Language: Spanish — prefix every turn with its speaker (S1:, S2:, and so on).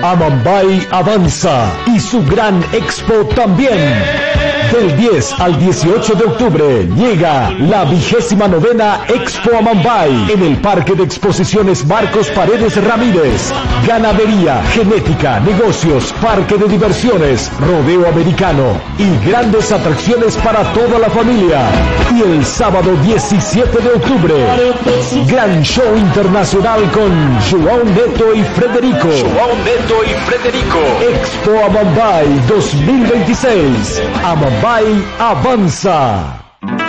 S1: Amambay avanza y su gran expo también. Del 10 al 18 de octubre llega la 29ª Expo Amambay en el Parque de Exposiciones Marcos Paredes Ramírez. Ganadería, genética, negocios, parque de diversiones, rodeo americano y grandes atracciones para toda la familia. Y el sábado 17 de octubre, gran show internacional con João Neto y Frederico. Expo Amambay 2026. Amambay avanza.